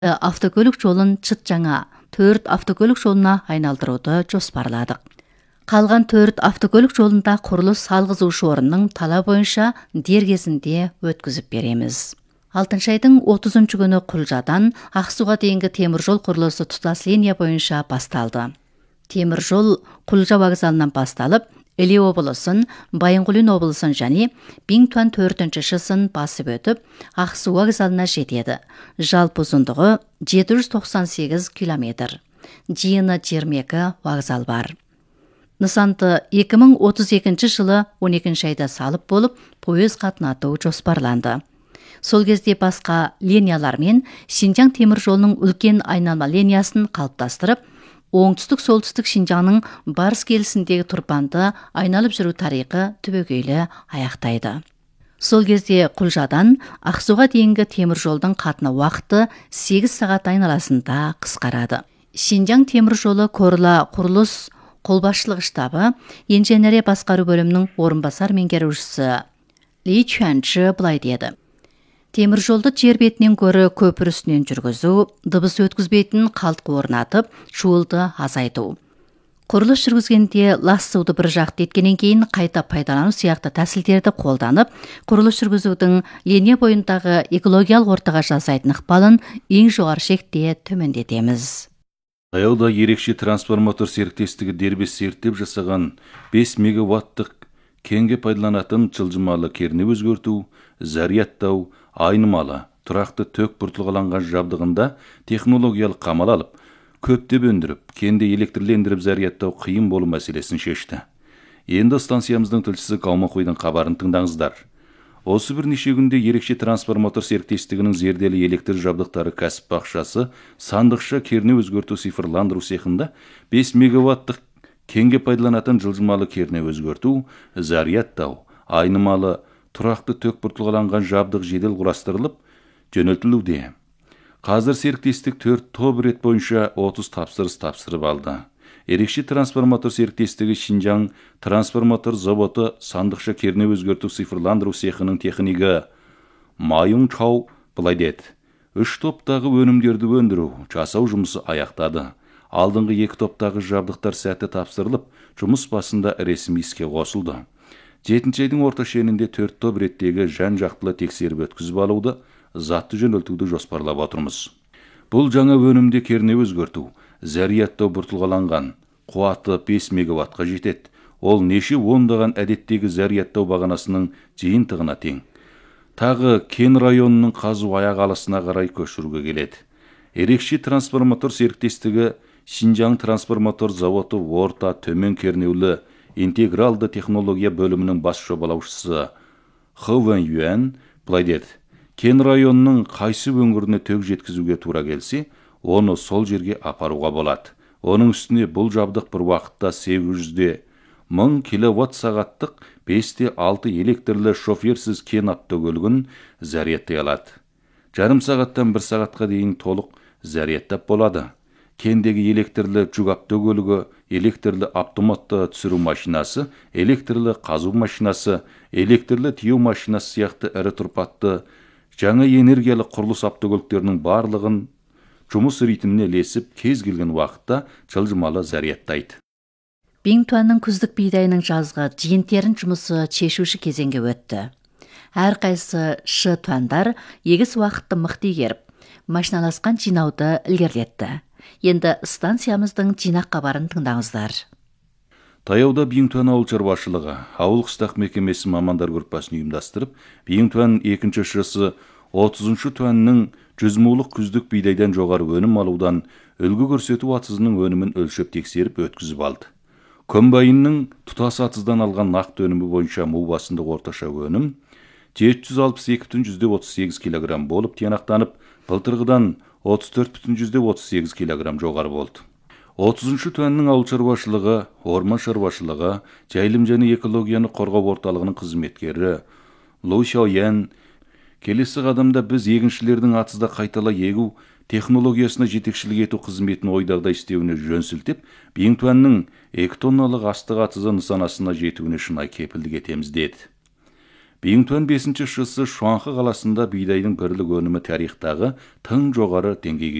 автокөлік жолын чыт жаңа 4 автокөлік жолына айналдыруды жоспарладық. Қалған 4 автокөлік жолында құрылыс салғызушы орынның талап бойынша дер кезінде өткізіп береміз. 6 айдың 30 күні Құлжадан Ақсуға дейінгі темір жол құрылысы тұтас линия бойынша басталды. Темір жол Құлжа вокзалынан басталып, Іле облысын, Байынқұлин облысын және Биңтуан 4-шісін басып өтіп, Ақсу вокзалына жетеді. Жалпы ұзындығы 798 километр. Жиыны 22 вокзал бар. Нысанды 2032 жылы 12 айда салып болып, пойыз қатынату жоспарланды. Сол кезде басқа линиялармен Шинжаң темір жолының үлкен айналма линиясын қалыптастырып, оңтүстік-солтүстік Шинжаңның барыс келісіндегі тұрпанды айналып жүру тарихы түбегейлі аяқтайды. Сол кезде Құлжадан Ақсуға дейінгі темір жолдың қатынау уақыты 8 сағат айналасында қысқарады. Шинжаң темір жолы Корла құрылыс қолбасшылық штабы инженерия басқару бөлімінің орынбасар меңгерушісі Ли Чуанчжы былай деді: темір жолды жер бетінен гөрі көпір үстінен жүргізу, дыбыс өткізбейтін қалтқы орнатып, шуылды азайту. Құрылыс жүргізгенде лас суды бір жақты еткеннен кейін қайта пайдалану сияқты тәсілдерді қолданып, құрылыс жүргізудің линия бойындағы экологиялық ортаға жасайтын ықпалын ең жоғары шекте төмендетеміз. Таяуда ерекше трансформатор серіктестігі дербес зерттеп жасаған 5 мегаваттық кеңге пайдаланатын жылжымалы кернеу өзгерту, зарядтау, айнымалы, тұрақты ток бұртылғаланған жабдығында технологиялық қамал алып, көптеп өндіріп, кенде электрлендіріп зарядтау қиын болу мәселесін шешті. Енді станциямыздың тілшісі Қалмақойдың хабарын тыңдаңыздар. Осы бірнеше күнде ерекше трансформатор серіктестігінің зерделі электр жабдықтары кәсіп бақшасы сандықша кернеу өзгерту цифрландыру цехында 5 мегаваттық кеңге пайдаланатын жылжымалы кернеу өзгерту, зарядтау, айнымалы, тұрақты ток бұртылғаланған жабдық жедел құрастырылып, жөнелтілуде. Қазір серіктестік 4 топ рет бойынша 30 тапсырыс тапсырып алды. Ерекше трансформатор серіктестігі Шинжаң трансформатор заводы сандықша кернеу өзгерту цифрландыру цехының технигі Майың Чау былай деді: 3 топтағы өнімдерді өндіру, жасау жұмысы аяқтады. Алдыңғы 2 топтағы жабдықтар сәтті тапсырылып, жұмыс басында ресми іске қосылды. 7 айдың орта шенінде 4 топ реттегі жан-жақтылы тексеріп өткізіп алуды, затты жөнелтуді жоспарлап отырмыз. Бұл жаңа өнімде кернеу өзгерту, зарядтау бұртылғаланған, қуаты 5 мегаваттқа жетеді. Ол неше ондаған әдеттегі зарядтау бағанасының жиынтығына тең. Тағы кен районының қазу аяқ алысына қарай көшіруге келеді. Ерекше трансформатор серіктестігі Шинжаң трансформатор заводы орта төмен кернеулі интегралды технология бөлімінің бас жобалаушысы Хы Вэн Юэн былай деді: кен районының қайсы өңіріне ток жеткізуге тура келсе, оны сол жерге апаруға болады. Оның үстіне бұл жабдық бір уақытта 800-де 1000 киловатт сағаттық 5-6 электрлі шоферсіз кен автокөлігін зарядтай алады. Жарым сағаттан 1 сағатқа дейін толық зарядтап болады. Кендегі электрлі жүк автокөлігі, электрлі автоматты түсіру машинасы, электрлі қазу машинасы, электрлі тиеу машинасы сияқты ірі тұрпатты жаңа энергиялы құрылыс автокөліктерінің барлығын жұмыс ритміне ілесіп, кез келген уақытта жылжымалы зарядтайды. Биңтуанның күздік бидайының жазғы жиын-терін жұмысы шешуші кезеңге өтті. Әрқайсы шы-туандар егіс уақытты мықты игеріп, машиналасқан жинауды ілгерілетті. Енді станциямыздың жинақ хабарын тыңдаңыздар. Таяуда Биңтуан ауыл шаруашылығы, ауыл қыстақ мекемесі мамандар группасын ұйымдастырып, Биңтуан 2-ші шысы 30-шы туанның 100 мулық күздік бидайдан жоғары өнім алудан үлгі көрсету атызының өнімін өлшеп тексеріп өткізіп алды. Көмбайынның тұтас атыздан алған нақты өнімі бойынша му басындық орташа өнім 762,38 килограмм болып тиянақтанып, былтырғыдан 34,38 килограмм жоғары болды. 30-шы туанның ауыл шаруашылығы, орман шаруашылығы, жайылым және экологияны қорғау орталығының қызметкері Лу Шаоян келесі қадамда біз егіншілердің атызда қайталай егу технологиясына жетекшілік ету қызметін ойдағыдай істеуіне жөн сілтеп, Биңтуанның 2 тонналық астық атызы нысанасына жетуіне шынайы кепілдік етеміз деді. Бейіңтуан 5-ші шысы Шуанқы қаласында бидайдың бірлік өнімі тарихтағы тың жоғары деңгейге